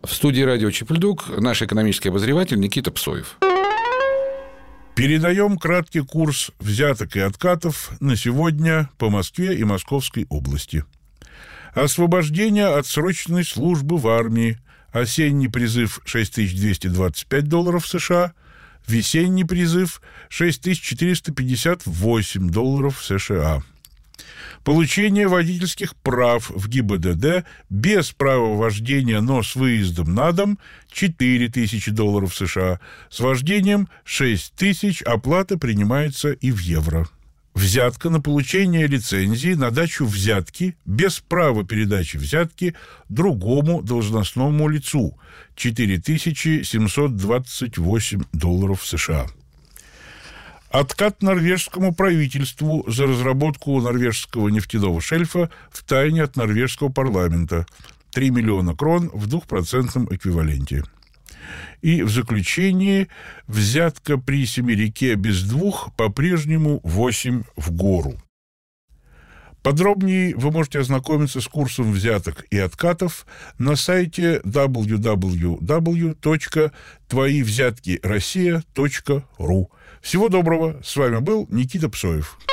В студии радио Чепельдук наш экономический обозреватель Никита Псоев. Передаем краткий курс взяток и откатов на сегодня по Москве и Московской области. Освобождение от срочной службы в армии. Осенний призыв $6225 США. Весенний призыв $6458 США. Получение водительских прав в ГИБДД без права вождения, но с выездом на дом $4000 США. С вождением $6000, оплата принимается и в евро. Взятка на получение лицензии на дачу взятки без права передачи взятки другому должностному лицу $4728 США. Откат норвежскому правительству за разработку норвежского нефтяного шельфа в тайне от норвежского парламента. 3 миллиона крон в 2% эквиваленте. И в заключении взятка при Семерике без 2 по-прежнему 8 в гору. Подробнее вы можете ознакомиться с курсом взяток и откатов на сайте www.твоивзяткироссия.ру. Всего доброго. С вами был Никита Псоев.